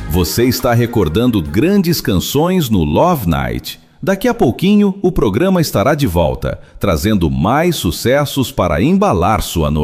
Você está recordando grandes canções no Love Night. Daqui a pouquinho, o programa estará de volta, trazendo mais sucessos para embalar sua noite.